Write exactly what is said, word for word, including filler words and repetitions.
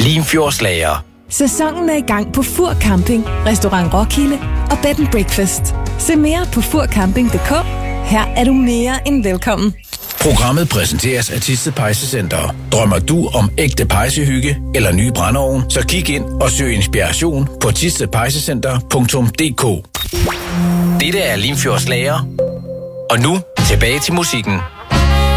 Limfjordslager. Sæsonen er i gang på Fur Camping, Restaurant Roskilde og Bed and Breakfast. Se mere på furcamping punktum d k. Her er du mere end velkommen. Programmet præsenteres af Thisted Pejsecenter. Drømmer du om ægte pejsehygge eller ny brændeovn, så kig ind og søg inspiration på thisted pejsecenter punktum d k. Dette er Limfjordslager. Og nu tilbage til musikken.